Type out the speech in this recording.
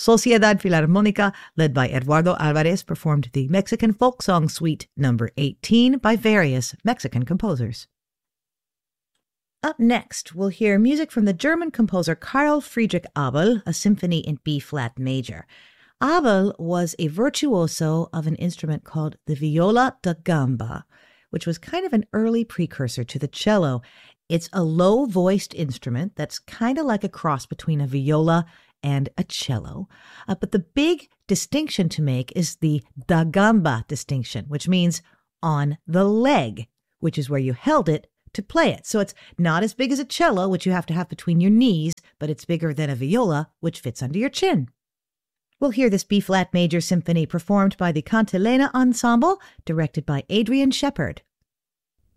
Sociedad Filarmónica, led by Eduardo Alvarez, performed the Mexican folk song suite number 18 by various Mexican composers. Up next, we'll hear music from the German composer Carl Friedrich Abel, a symphony in B-flat major. Abel was a virtuoso of an instrument called the viola da gamba, which was kind of an early precursor to the cello. It's a low-voiced instrument that's kind of like a cross between a viola and a cello. But the big distinction to make is the da gamba distinction, which means on the leg, which is where you held it to play it. So it's not as big as a cello, which you have to have between your knees, but it's bigger than a viola, which fits under your chin. We'll hear this B-flat major symphony performed by the Cantilena Ensemble, directed by Adrian Shepard.